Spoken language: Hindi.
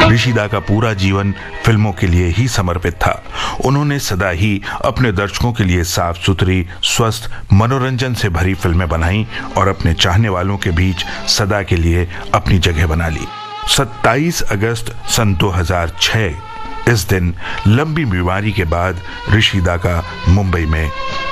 ऋषि दा का पूरा जीवन फिल्मों के लिए ही समर्पित था। उन्होंने सदा ही अपने दर्शकों के लिए साफ सुथरी, स्वस्थ, मनोरंजन से भरी फिल्में बनाई और अपने चाहने वालों के बीच सदा के लिए अपनी जगह बना ली। 27 अगस्त सन 2006 इस दिन लंबी बीमारी के बाद ऋषि दा का मुंबई में